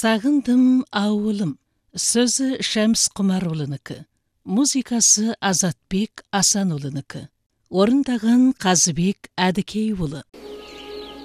Сағындым ауылым. Сөзі Шәмс Құмарұлынікі. Музыкасы Азатбек Асанұлынікі. Орындаған Қазыбек Әдікейұлы.